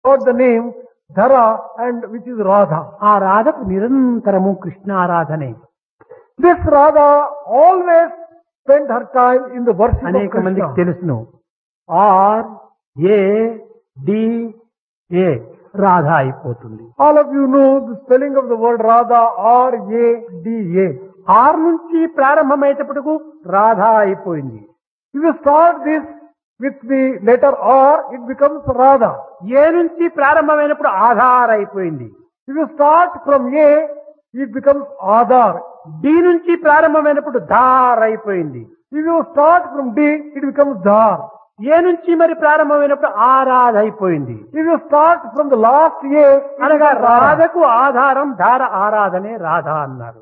got the name Dhara and which is Radha. ఆ రాధకు నిరంతరము కృష్ణారాధనే. This Radha always spent her time in the worship of అనేక మందికి Krishna. తెలుసును. Are A D A Radha అయిపోతుంది. All of you know the spelling of the word Radha, R-A-D-A. Are నుంచి ప్రారంభమయ్యేటప్పటికు రాధ అయిపోయింది. If you start this with the letter R, it becomes Radha. ఏ నుంచి ప్రారంభమైనప్పుడు ఆధార్ అయిపోయింది. If you start from A, it becomes Adar. D నుంచి ప్రారంభమైనప్పుడు ధార్ అయిపోయింది. If you start from D, it becomes Dhar. ఏ నుంచి మరి ప్రారంభమైనప్పుడు ఆరాధ అయిపోయింది. If you start from the last A, అనగా రాధకు ఆధారం ధార ఆరాధనే రాధ అన్నారు.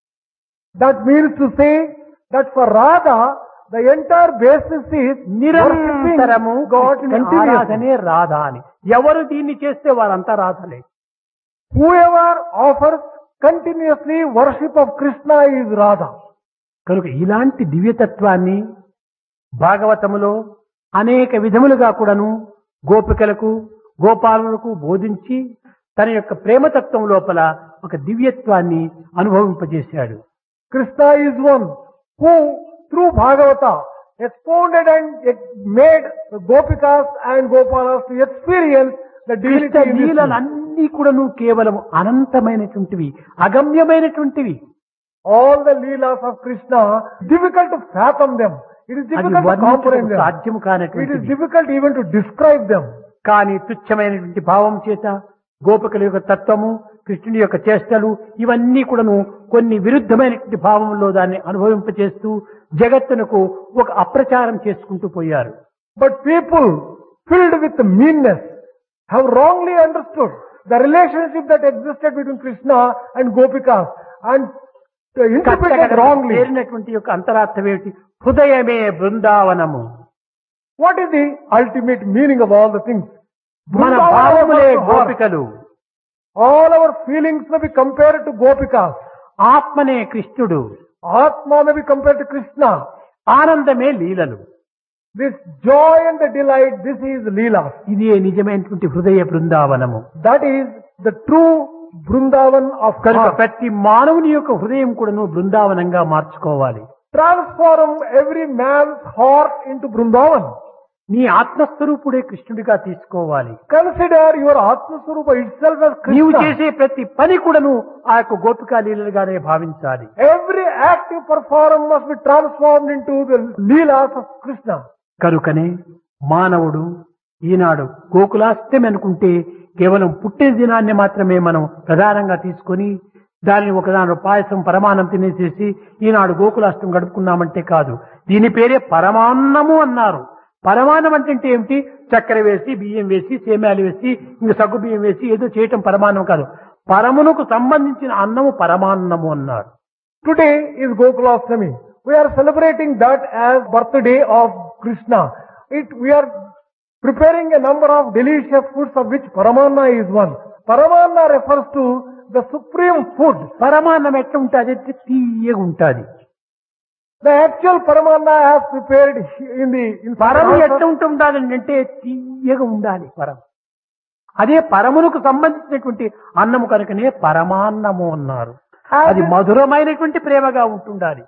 that means to say that for Radha, the entire basis is నిరంతరము worshipping God continuously. ఆరాధనే రాధ అని. ఎవరు దీన్ని చేస్తే వారంతా రాధలే. Whoever offers continuously worship of Krishna is Radha. కనుక ఇలాంటి దివ్యతత్వాన్ని భాగవతములో అనేక విధములుగా కూడాను గోపికలకు గోపాలులకు బోధించి తన యొక్క ప్రేమతత్వం లోపల ఒక దివ్యత్వాన్ని అనుభవింపజేశాడు. Krishna is one who through Bhagavata expounded and made the Gopikas and Gopalas to experience the divinity Krishna in this world. లీలలన్నీ కూడాను కేవలం అనంతమైనటువంటివి, అగమ్యమైనటువంటివి. All the leelas of Krishna, difficult to fathom them. It is అది difficult to వర్ణించుటకు comprehend them. సాధ్యం It is కానటువంటిది. difficult even to describe them. కానీ తుచ్చమైనటువంటి భావం చేత గోపికల యొక్క తత్వము, కృష్ణుని యొక్క చేష్టలు ఇవన్నీ కూడాను కొన్ని విరుద్ధమైనటువంటి భావంలో దాన్ని అనుభవింపచేస్తూ జగత్తునకు ఒక అప్రచారం చేసుకుంటూ పోయారు. But people filled with meanness have wrongly understood the relationship that existed between Krishna and Gopikas and interpreted wrongly. చేరినటువంటి యొక్క అంతరార్థం ఏమిటి? హృదయమే బృందావనము. What is the ultimate meaning of all the things? మన Vrindavan భావములే was to heart. గోపికలు, All our feelings may be compared to Gopikas. ఆత్మనే కృష్ణుడు, Atma may be compared to Krishna. ఆనందమే లీలలు. This joy and the delight, this is Leela. ఇదే నిజమైనటువంటి హృదయ బృందావనము. That is the true Vrindavan of కనుక heart. ప్రతి మానవుని యొక్క హృదయం కూడాను బృందావనంగా మార్చుకోవాలి. Transform every man's heart into Vrindavan. నీ ఆత్మస్వరూపుడే కృష్ణుడిగా తీసుకోవాలి. Consider your Atma Swarupa itself as నీవు Krishna. చేసే ప్రతి పని కూడాను ఆ యొక్క గోపికా లీలలుగానే భావించాలి. Every act you perform must be transformed into the Leelas of Krishna. కనుకనే మానవుడు ఈనాడు గోకులాష్టమి అనుకుంటే కేవలం పుట్టిన దినాన్ని మాత్రమే మనం ప్రధానంగా తీసుకొని దానిని ఒకదాని పాయసం పరమాన్నం తినేసేసి ఈనాడు గోకులాష్టమి గడుపుకున్నామంటే కాదు. దీని పేరే పరమాన్నము అన్నారు. పరమాన్నం అంటే ఏమిటి? చక్కెర వేసి, బియ్యం వేసి, సేమ్యాలు వేసి, ఇంక సగ్గు బియ్యం వేసి ఏదో చేయటం పరమాన్నం కాదు. పరమునకు సంబంధించిన అన్నము పరమాన్నము అన్నారు. Today is Gokulashtami. We are celebrating that as birthday of Krishna. We are preparing a number of delicious foods of which Paramanna is one. Paramanna refers to the supreme food. పరమాన్నం ఎట్లా ఉంటుంది అంటే తీయగా ఉంటుంది. The actual Paramanna as prepared in పరము ఎట్లా ఉంటుండాలి అంటే తీయగా ఉండాలి పరం. అదే పరమునకు సంబంధించినటువంటి అన్నము కనుకనే పరమాన్నము అన్నారు. అది మధురమైనటువంటి ప్రేమగా ఉంటుండాలి.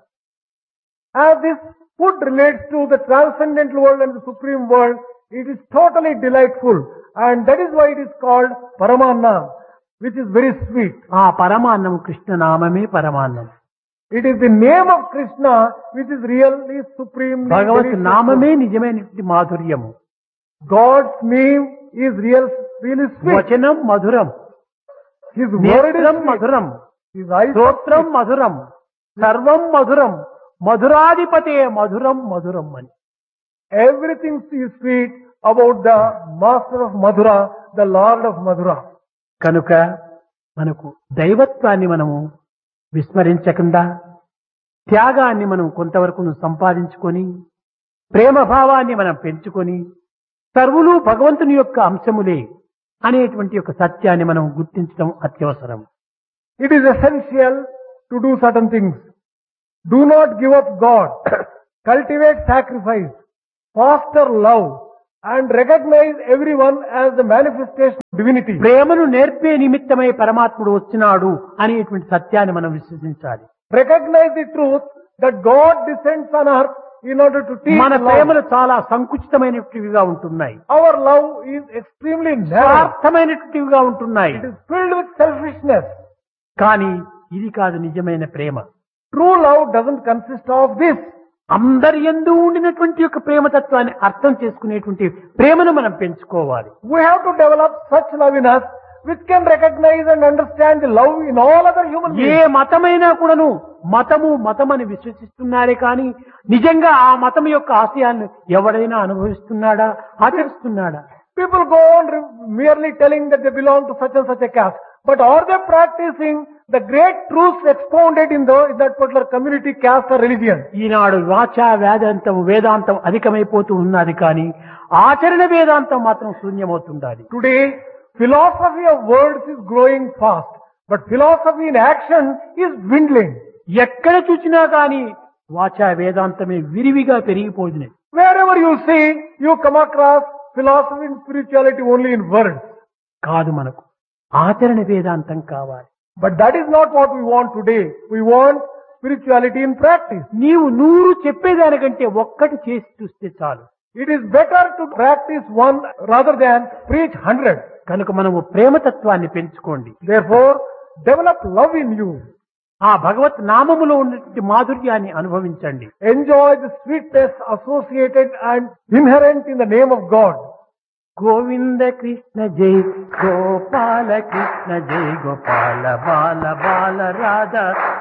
As this food relates to the transcendental world and the supreme world, it is totally delightful, and that is why it is called Paramanna, which is very sweet. ఆ పరమాన్నం కృష్ణ నామమే పరమాన్నం. It is the name of Krishna which is really supreme. భగవత్ నామమే నిజమైనటువంటి మాధుర్యము. God's name is really sweet. వచనం మధురం, His word is నేత్రం sweet. మధురం, His eyes are స్తోత్రం sweet. మధురం, సర్వం మధురం, మధురాధిపతే మధురం మధురం అని. Everything is sweet about the master of Madhura, the Lord of Madhura. కనుక మనకు దైవత్వాన్ని మనము విస్మరించకుండా త్యాగాన్ని మనం కొంతవరకు సంపాదించుకొని ప్రేమ భావాన్ని మనం పెంచుకొని సర్వులు భగవంతుని యొక్క అంశములే అనేటువంటి యొక్క సత్యాన్ని మనం గుర్తించడం అత్యవసరం. It is essential to do certain things. Do not give up God. Cultivate sacrifice. Foster love. and recognize everyone as the manifestation of divinity. ప్రేమను నేర్పే నిమిత్తమై పరమాత్ముడు వచ్చినాడు అనేటువంటి సత్యాన్ని మనం విశ్వసించాలి. Recognize the truth that God descends on earth in order to teach మన love. ప్రేమలు చాలా సంకుచితమైనటివిగా ఉంటున్నాయి, Our love is extremely narrow. స్వార్థమైనటివిగా ఉంటున్నాయి. It is filled with selfishness. కానీ ఇది కాదు నిజమైన ప్రేమ. True love doesn't consist of this. అందరి యందు ఉండినటువంటి యొక్క ప్రేమతత్వాన్ని అర్థం చేసుకునేటువంటి ప్రేమను మనం పెంచుకోవాలి. We have to develop such love in us which can recognize and understand the love in all other human A beings. మతమైనా కూడాను మతమని విశ్వసిస్తున్నారే కానీ నిజంగా ఆ మతం యొక్క ఆశయాన్ని ఎవడైనా అనుభవిస్తున్నాడా, ఆచరిస్తున్నాడా? People go on merely telling that they belong to such and such a caste. But are they practicing the great truths expounded in that particular community, caste or religion? ఈనాడు వాచా వేదాంతం అధికమైపోతూ ఉన్నది కానీ ఆచరణ వేదాంతం మాత్రం శూన్యమవుతుండాలి. Today, philosophy of words is growing fast, but philosophy in action is dwindling. ఎక్కడ చూసినా కానీ వాచా వేదాంతమే విరివిగా పెరిగిపోయింది. Wherever you see, you come across philosophy and spirituality only in words. కాదు, మనకు ఆచరణ వేదాంతం కావాలి. But that is not what we want today. We want spirituality in practice. నీవు 100 చెప్పేదానికంటే ఒక్కటి చేసి చూస్తే చాలు. It is better to practice one rather than preach 100. కనుక మనము ప్రేమతత్వాన్ని పెంచుకోండి. Therefore, develop love in you. ఆ భగవత్ నామములో ఉన్నటువంటి మాధుర్యాన్ని అనుభవించండి. Enjoy the sweetness associated and inherent in the name of God. Govinda Krishna జై గోపాల కృష్ణ జై గోపాల బాల బాల రాధా